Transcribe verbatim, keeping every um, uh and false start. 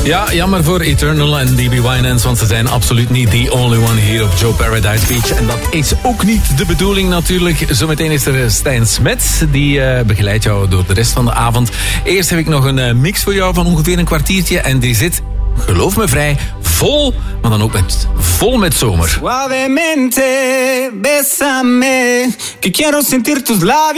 Ja, jammer voor Eternal en D B Winans, want ze zijn absoluut niet the only one hier op Joe Paradise Beach. En dat is ook niet de bedoeling natuurlijk. Zometeen is er Stijn Smets, die uh, begeleidt jou door de rest van de avond. Eerst heb ik nog een uh, mix voor jou van ongeveer een kwartiertje en die zit, geloof me vrij, vol, maar dan ook met, vol met zomer. Suavemente, bésame, que quiero sentir tus labios.